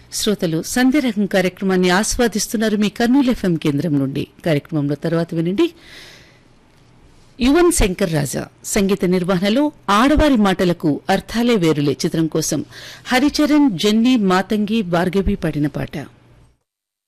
శ్రోతలు సంధ్యారకం కార్యక్రమాన్ని ఆస్వాదిస్తున్నారు మీ కర్నూలు ఎఫ్ఎం కేంద్రం నుండి. కార్యక్రమంలో తర్వాత వినండి యువన్ శంకర్ రాజా సంగీత నిర్వహణలో ఆడవారి మాటలకు అర్థాలే వేరులే చిత్రం కోసం హరిచరణ్, జెన్నీ, మాతంగి, భార్గవి పాడిన పాట.